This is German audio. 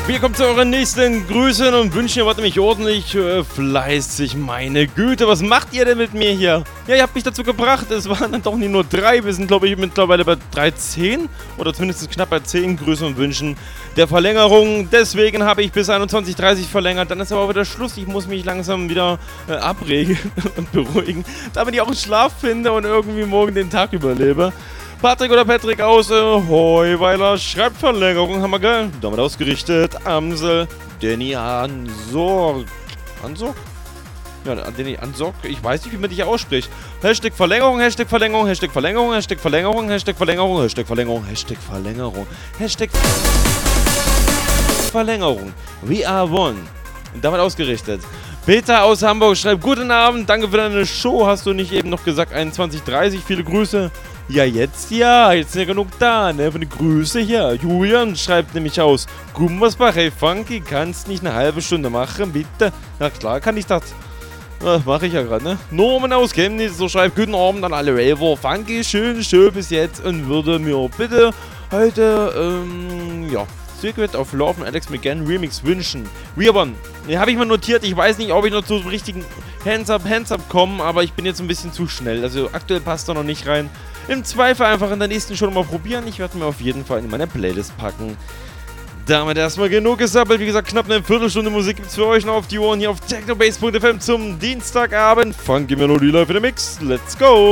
Willkommen zu euren nächsten Grüßen und Wünschen. Ihr wart nämlich ordentlich fleißig. Meine Güte, was macht ihr denn mit mir hier? Ja, ihr habt mich dazu gebracht. Es waren dann doch nicht nur 3. Wir sind, glaube ich, mittlerweile bei 13 oder zumindest knapp bei 10 Grüßen und Wünschen der Verlängerung. Deswegen habe ich bis 21:30 verlängert. Dann ist aber wieder Schluss. Ich muss mich langsam wieder abregen und beruhigen, damit ich auch einen Schlaf finde und irgendwie morgen den Tag überlebe. Patrick oder Patrick aus Heuweiler schreibt Verlängerung, hammergeil. Damit ausgerichtet. Amsel, Danny Ansor. Ansor? Ja, Danny Ansor. Ich weiß nicht, wie man dich ausspricht. Hashtag Verlängerung, Hashtag Verlängerung, Hashtag Verlängerung, Hashtag Verlängerung, Hashtag Verlängerung, Hashtag Verlängerung, Hashtag Verlängerung, Hashtag Verlängerung. We are one. Und damit ausgerichtet. Peter aus Hamburg schreibt, guten Abend, danke für deine Show. Hast du nicht eben noch gesagt 21:30? Viele Grüße. Ja, jetzt ist ja genug da, ne, für die Grüße hier. Julian schreibt nämlich aus Gummersbach, hey Funky, kannst nicht eine halbe Stunde machen, bitte? Na klar kann ich das. Mache ich ja gerade, ne? Norman aus Chemnitz, so schreibt, guten Abend an alle Raver. Funky, schön bis jetzt und würde mir bitte heute, Secret of Love und Alex McGann Remix wünschen. Reborn, den habe ich mal notiert. Ich weiß nicht, ob ich noch zu richtigen Hands Up komme, aber ich bin jetzt ein bisschen zu schnell. Also aktuell passt er noch nicht rein. Im Zweifel einfach in der nächsten Show mal probieren. Ich werde mir auf jeden Fall in meine Playlist packen. Damit erstmal genug gesappelt. Wie gesagt, knapp eine Viertelstunde Musik gibt es für euch noch auf die Ohren hier auf technobase.fm zum Dienstagabend. Funky Melodie live in der Mix. Let's go!